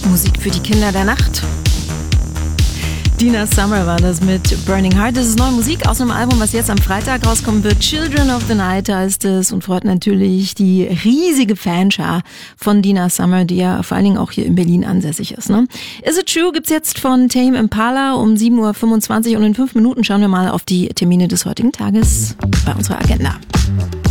Musik für die Kinder der Nacht. Dina Summer war das mit Burning Heart. Das ist neue Musik aus einem Album, was jetzt am Freitag rauskommen wird. Children of the Night heißt es und freut natürlich die riesige Fanschar von Dina Summer, die ja vor allen Dingen auch hier in Berlin ansässig ist. Ne? Is It True gibt's jetzt von Tame Impala um 7.25 Uhr und in 5 Minuten schauen wir mal auf die Termine des heutigen Tages bei unserer Agenda.